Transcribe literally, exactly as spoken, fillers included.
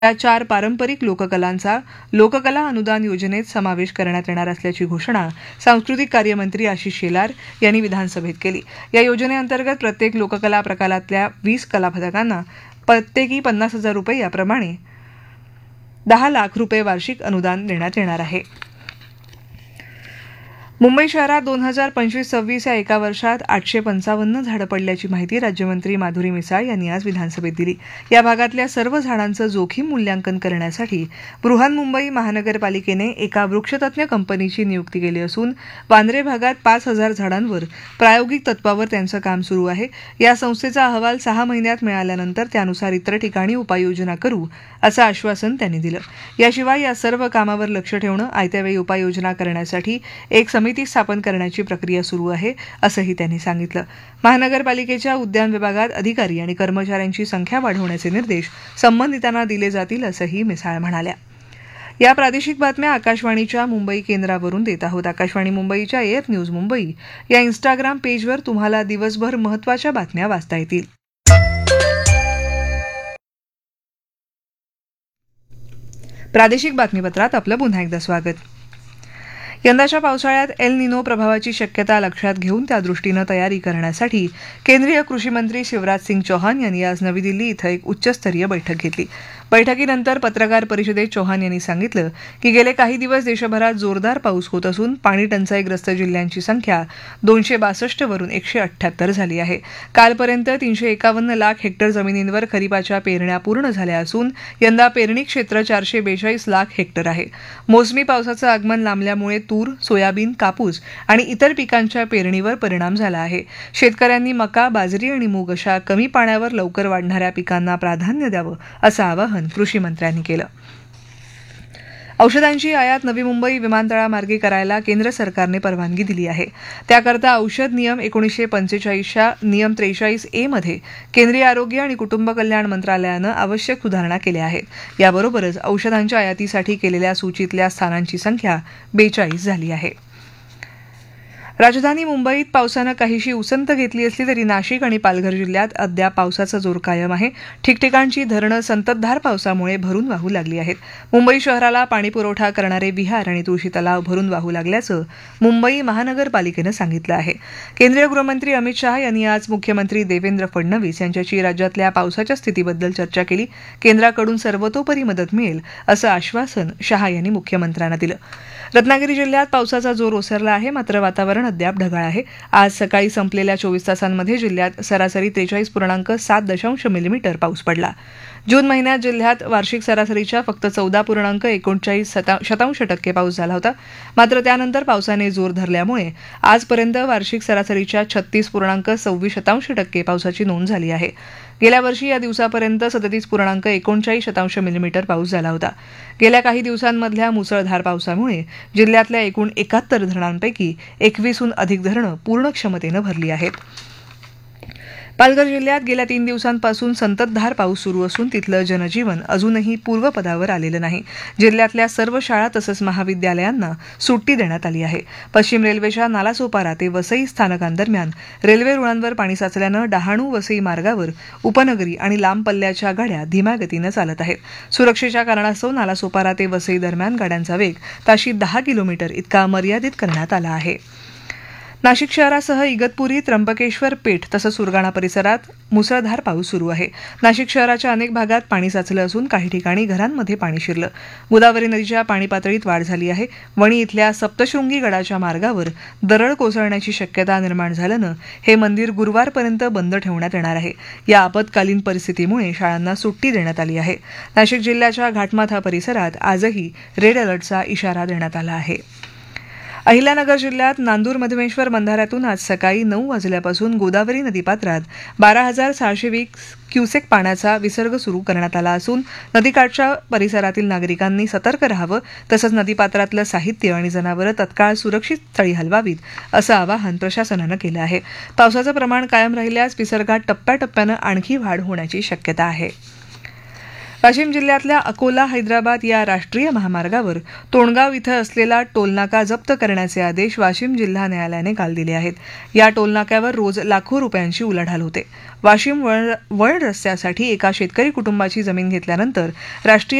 या चार पारंपरिक लोककलांचा लोककला अनुदान योजनेत समावेश करण्यात येणार असल्याची घोषणा सांस्कृतिक कार्यमंत्री आशिष शेलार यांनी विधानसभेत केली. या योजनेअंतर्गत प्रत्येक लोककला प्रकारातल्या वीस कलापथकांना प्रत्येकी पन्नास हजार रुपये याप्रमाणे दहा लाख रुपये वार्षिक अनुदान देण्यात येणार आहे. मुंबई शहरात दोन हजार पंचवीस सव्वीस या एका वर्षात आठशे पंचावन्न झाडं पडल्याची माहिती राज्यमंत्री माधुरी मिसाळ यांनी आज विधानसभेत दिली. या भागातल्या सर्व झाडांचं जोखीम मूल्यांकन करण्यासाठी बृहन्मुंबई महानगरपालिकेने एका वृक्षतज्ञ कंपनीची नियुक्ती केली असून वांद्रे भागात पाच हजार झाडांवर प्रायोगिक तत्वावर त्यांचं काम सुरू आहे. या संस्थेचा अहवाल सहा महिन्यात मिळाल्यानंतर त्यानुसार इतर ठिकाणी उपाययोजना करू असं आश्वासन त्यांनी दिलं. याशिवाय या सर्व कामावर लक्ष ठेवणं, आयत्यावेळी उपाययोजना करण्यासाठी एक समिती स्थापन करण्याची प्रक्रिया सुरू आहे असंही त्यांनी सांगितलं. महानगरपालिकेच्या उद्यान विभागात अधिकारी आणि कर्मचाऱ्यांची संख्या वाढवण्याचे निर्देश संबंधितांना दिले जातील असंही मिसाळ म्हणाल्या. या प्रादेशिक बातम्या आकाशवाणीच्या मुंबई केंद्रावरून देत आहोत. आकाशवाणी मुंबईच्या एअर न्यूज मुंबई या इन्स्टाग्राम पेजवर तुम्हाला दिवसभर महत्त्वाच्या बातम्या वाचता येतील. प्रादेशिक बातमीपत्रात आपलं पुन्हा एकदा स्वागत. यंदाच्या पावसाळ्यात एल निनो प्रभावाची शक्यता लक्षात घेऊन त्यादृष्टीनं तयारी करण्यासाठी केंद्रीय कृषी मंत्री शिवराज सिंग चौहान यांनी आज नवी दिल्ली इथं एक उच्चस्तरीय बैठक घेतली. बैठकीनंतर पत्रकार परिषदेत चौहान यांनी सांगितलं की गेले काही दिवस देशभरात जोरदार पाऊस होत असून पाणी टंचाईग्रस्त जिल्ह्यांची संख्या दोनशे बासष्ट वरून एकशे अठ्ठ्याहत्तर झाली आहे. कालपर्यंत तीनशे एकावन्न लाख हेक्टर जमिनींवर खरीपाच्या पेरण्या पूर्ण झाल्या असून यंदा पेरणी क्षेत्र चारशे बेचाळीस लाख हेक्टर आहे. मोसमी पावसाचं आगमन लांबल्यामुळे तूर, सोयाबीन, कापूस आणि इतर पिकांच्या पेरणीवर परिणाम झाला आहे. शेतकऱ्यांनी मका, बाजरी आणि मूग अशा कमी पाण्यावर लवकर वाढणाऱ्या पिकांना प्राधान्य द्यावं असं आवाहन कृषी मंत्र्यांनी केलं. औषधांची आयात नवी मुंबई विमानतळामार्गे करायला केंद्र सरकारने परवानगी दिली आहे. त्याकरता औषध नियम एकोणीसशे पंचेचाळीसच्या नियम त्रेचाळीस ए मध्ये केंद्रीय आरोग्य आणि कुटुंब कल्याण मंत्रालयानं आवश्यक सुधारणा केल्या आहेत. याबरोबरच औषधांच्या आयातीसाठी केलेल्या सूचीतल्या स्थानांची संख्या बेचाळीस झाली आहे. राजधानी मुंबईत पावसानं काहीशी उसंत घेतली असली तरी नाशिक आणि पालघर जिल्ह्यात अद्याप पावसाचा जोर कायम आहे. ठिकठिकाणची धरणं संततधार पावसामुळे भरून वाहू लागली आहेत. मुंबई शहराला पाणीपुरवठा करणारे विहार आणि तुळशी तलाव भरून वाहू लागल्याचं मुंबई महानगरपालिकेनं सांगितलं आहे. केंद्रीय गृहमंत्री अमित शहा यांनी आज मुख्यमंत्री देवेंद्र फडणवीस यांच्याशी राज्यातल्या पावसाच्या स्थितीबद्दल चर्चा केली. केंद्राकडून सर्वतोपरी मदत मिळेल असं आश्वासन शहा यांनी मुख्यमंत्र्यांना दिलं. रत्नागिरी जिल्ह्यात पावसाचा जोर ओसरला आहे, मात्र वातावरण अद्याप ढगाळ आहे. आज सकाळी संपलेल्या चोवीस तासांमध्ये जिल्ह्यात सरासरी त्रेचाळीस पूर्णांक सात दशांश मिलीमीटर पाऊस पडला. जून महिन्यात जिल्ह्यात वार्षिक सरासरीच्या फक्त चौदा पूर्णांक एकोणचाळीस शतांश टक्के पाऊस झाला होता. मात्र त्यानंतर पावसाने जोर धरल्यामुळे आजपर्यंत वार्षिक सरासरीच्या छत्तीस पूर्णांक सव्वीस शतांश टक्के पावसाची नोंद झाली आहे. गेल्या वर्षी या दिवसापर्यंत सदतीस पूर्णांक एकोणचाळीस शतांश मिलीमीटर पाऊस झाला होता. गेल्या काही दिवसांमधल्या मुसळधार पावसामुळे जिल्ह्यातल्या एकूण एकाहत्तर धरणांपैकी एकवीसहून अधिक धरणं पूर्ण क्षमतेनं भरली आहेत. पालघर जिल्ह्यात गेल्या तीन दिवसांपासून संततधार पाऊस सुरू असून तिथलं जनजीवन अजूनही पूर्वपदावर आलेलं नाही. जिल्ह्यातल्या सर्व शाळा तसंच महाविद्यालयांना सुट्टी देण्यात आली आहे. पश्चिम रेल्वेच्या नालासोपारा ते वसई स्थानकांदरम्यान रेल्वे रुळांवर पाणी साचल्यानं डहाणू वसई मार्गावर उपनगरी आणि लांब पल्ल्याच्या गाड्या धीम्या गतीनं चालत आहेत. सुरक्षेच्या कारणास्तव नालासोपारा ते वसई दरम्यान गाड्यांचा वेग ताशी दहा किलोमीटर इतका मर्यादित करण्यात आला आहे. नाशिक शहरासह इगतपुरी, त्र्यंबकेश्वर पेठ तसंच सुरगाणा परिसरात मुसळधार पाऊस सुरू आहे. नाशिक शहराच्या अनेक भागात पाणी साचलं असून काही ठिकाणी घरांमध्ये पाणी शिरलं. गोदावरी नदीच्या पाणी पातळीत वाढ झाली आहे. वणी इथल्या सप्तशृंगी गडाच्या मार्गावर दरड कोसळण्याची शक्यता निर्माण झाल्यानं हे मंदिर गुरुवारपर्यंत बंद ठेवण्यात येणार आहे. या आपत्कालीन परिस्थितीमुळे शाळांना सुट्टी देण्यात आली आहे. नाशिक जिल्ह्याच्या घाटमाथा परिसरात आजही रेड अलर्टचा इशारा देण्यात आला आहे. अहिल्यानगर जिल्ह्यात नांदूर मधमेश्वर बंधाऱ्यातून आज सकाळी नऊ वाजल्यापासून गोदावरी नदीपात्रात बारा हजार सहाशे वीस क्युसेक पाण्याचा विसर्ग सुरू करण्यात आला असून नदीकाठच्या परिसरातील नागरिकांनी सतर्क राहावं तसंच नदीपात्रातलं साहित्य आणि जनावरं तत्काळ सुरक्षित स्थळी हलवावीत असं आवाहन प्रशासनानं केलं आहे. पावसाचं प्रमाण कायम राहिल्यास विसर्गात टप्प्याटप्प्यानं आणखी वाढ होण्याची शक्यता आहे. वाशिम जिल्ह्यातल्या अकोला हैदराबाद या राष्ट्रीय महामार्गावर तोंडगाव इथं असलेला टोलनाका जप्त करण्याचे आदेश वाशिम जिल्हा न्यायालयाने काल दिले आहेत. या टोलनाक्यावर रोज लाखो रुपयांची उलाढाल होते. वाशिम वळण रस्त्यासाठी एका शेतकरी कुटुंबाची जमीन घेतल्यानंतर राष्ट्रीय